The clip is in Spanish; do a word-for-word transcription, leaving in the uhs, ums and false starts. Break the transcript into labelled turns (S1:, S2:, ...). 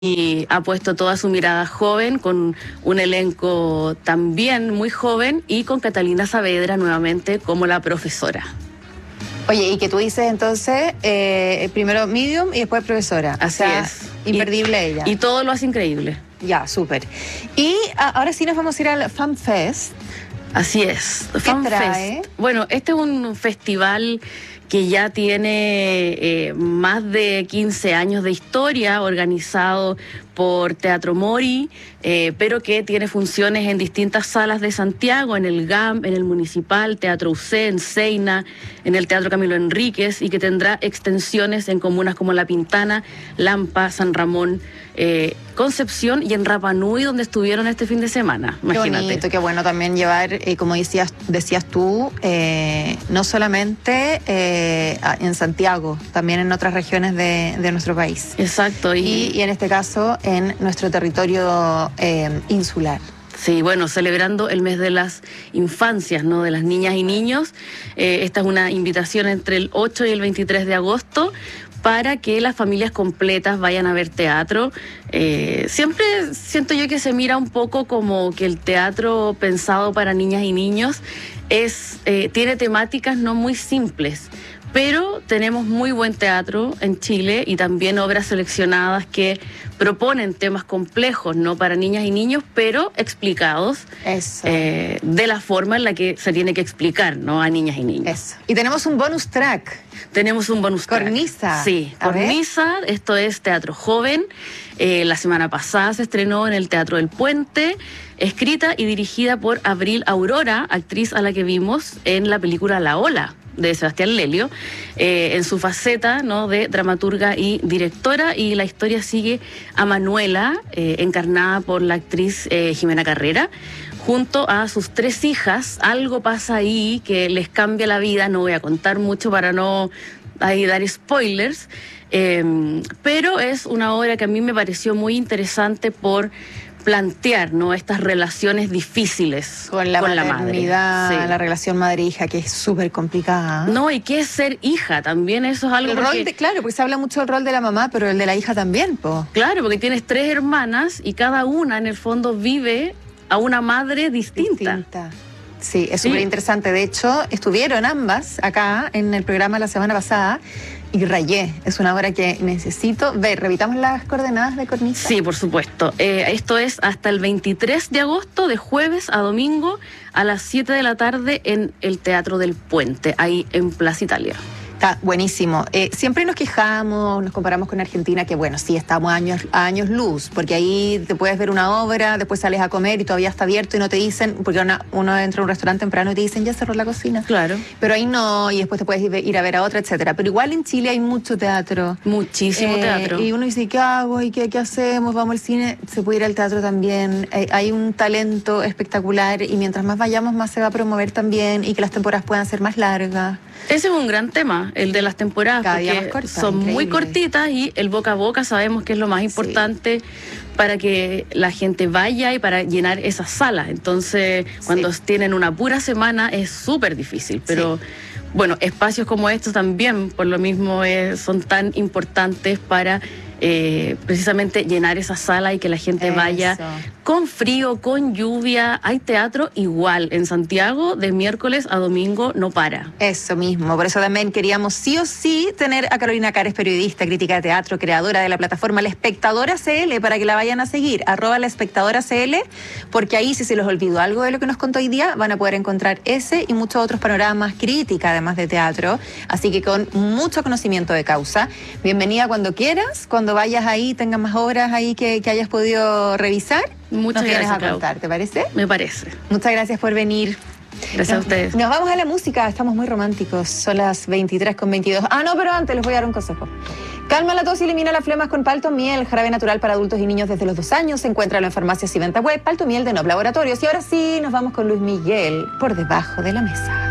S1: y ha puesto toda su mirada joven, con un elenco también muy joven y con Catalina Saavedra nuevamente como la profesora.
S2: Oye, y que tú dices entonces, eh, primero medium y después profesora.
S1: Así
S2: o sea,
S1: es.
S2: Imperdible
S1: y,
S2: ella.
S1: Y todo lo hace increíble.
S2: Ya, súper. Y a, ahora sí nos vamos a ir al Fan Fest.
S1: Así es.
S2: ¿Qué
S1: Fan
S2: trae?
S1: Fest. Bueno, este es un festival que ya tiene eh, más de quince años de historia, organizado por Teatro Mori, eh, pero que tiene funciones en distintas salas de Santiago, en el G A M, en el Municipal, Teatro U C, en Seina, en el Teatro Camilo Enríquez, y que tendrá extensiones en comunas como La Pintana, Lampa, San Ramón, eh, Concepción y en Rapa Nui, donde estuvieron este fin de semana. Imagínate.
S2: Qué bonito, qué bueno también llevar, eh, como decías, decías tú, eh, no solamente eh, en Santiago, también en otras regiones de, de nuestro país.
S1: Exacto.
S2: Y, y, y en este caso en nuestro territorio eh, insular.
S1: Sí, bueno, celebrando el mes de las infancias, ¿no? De las niñas y niños. Eh, esta es una invitación entre el ocho y el veintitrés de agosto para que las familias completas vayan a ver teatro. Eh, siempre siento yo que se mira un poco como que el teatro pensado para niñas y niños es eh, tiene temáticas no muy simples. Pero tenemos muy buen teatro en Chile y también obras seleccionadas que proponen temas complejos, ¿no? Para niñas y niños, pero explicados eh, de la forma en la que se tiene que explicar, ¿no? A niñas y niños.
S2: Eso. Y tenemos un bonus track.
S1: Tenemos un bonus track.
S2: Cornisa.
S1: Sí, a Cornisa. Ver. Esto es teatro joven. Eh, la semana pasada se estrenó en el Teatro del Puente, escrita y dirigida por Abril Aurora, actriz a la que vimos en la película La Ola, de Sebastián Lelio, eh, en su faceta, ¿no? De dramaturga y directora, y la historia sigue a Manuela, eh, encarnada por la actriz eh, Jimena Carrera, junto a sus tres hijas. Algo pasa ahí que les cambia la vida, no voy a contar mucho para no ahí dar spoilers, eh, pero es una obra que a mí me pareció muy interesante por plantear, ¿no? Estas relaciones difíciles
S2: con la,
S1: con
S2: maternidad,
S1: la madre. Sí.
S2: La relación madre-hija, que es súper complicada.
S1: No, y qué es ser hija también, eso es algo.
S2: El
S1: porque,
S2: rol de, claro, porque se habla mucho del rol de la mamá, pero el de la hija también, po.
S1: Claro, porque tienes tres hermanas y cada una en el fondo vive a una madre distinta.
S2: distinta. Sí, es súper sí. interesante. De hecho, estuvieron ambas acá en el programa la semana pasada. Y rayé, es una obra que necesito ver. ¿Repitamos las coordenadas de Cornisa?
S1: Sí, por supuesto. Eh, esto es hasta el veintitrés de agosto, de jueves a domingo, a las siete de la tarde en el Teatro del Puente, ahí en Plaza Italia.
S2: Está buenísimo. Eh, siempre nos quejamos, nos comparamos con Argentina, que bueno, sí, estamos a años, a años luz, porque ahí te puedes ver una obra, después sales a comer y todavía está abierto y no te dicen, porque una, uno entra a un restaurante temprano y te dicen, ya cerró la cocina.
S1: Claro.
S2: Pero ahí no, y después te puedes ir, ir a ver a otra, etcétera. Pero igual en Chile hay mucho teatro.
S1: Muchísimo eh, teatro.
S2: Y uno dice, ¿qué hago? ¿Y qué, qué hacemos? Vamos al cine, se puede ir al teatro también. Eh, hay un talento espectacular y mientras más vayamos, más se va a promover también y que las temporadas puedan ser más largas.
S1: Ese es un gran tema, el de las temporadas,
S2: Cada día
S1: porque
S2: más corta,
S1: son
S2: increíble.
S1: muy cortitas y el boca a boca sabemos que es lo más importante sí. para que la gente vaya y para llenar esas salas. Entonces, cuando sí. tienen una pura semana es súper difícil, pero sí. bueno, espacios como estos también, por lo mismo, eh, son tan importantes para eh, precisamente llenar esa sala y que la gente Eso. vaya con frío, con lluvia. Hay teatro igual en Santiago, de miércoles a domingo no para.
S2: Eso mismo, por eso también queríamos sí o sí tener a Carolina Cares, periodista, crítica de teatro, creadora de la plataforma La Espectadora C L, para que la vayan a seguir, arroba La Espectadora C L, porque ahí, si se les olvidó algo de lo que nos contó hoy día, van a poder encontrar ese y muchos otros panoramas, crítica además de teatro, así que con mucho conocimiento de causa. Bienvenida cuando quieras, cuando vayas ahí, tengas más obras ahí que, que hayas podido revisar.
S1: Muchas
S2: nos
S1: gracias
S2: vienes a contar, ¿te parece?
S1: Me parece.
S2: Muchas gracias por venir.
S1: Gracias
S2: nos,
S1: a ustedes.
S2: Nos vamos a la música, estamos muy románticos. Son las veintitrés con veintidós. Ah, no, pero antes les voy a dar un consejo. Calma la tos y elimina las flemas con Palto Miel, jarabe natural para adultos y niños desde los dos años. Encuéntralo en farmacias y venta web. Palto Miel de Nob Laboratorios. Y ahora sí, nos vamos con Luis Miguel, Por Debajo de la Mesa.